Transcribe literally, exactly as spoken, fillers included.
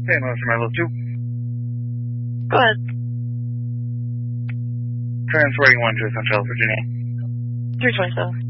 Hey, Monster Milo two. Go ahead. Transferring one to Central Virginia. three twenty-seven.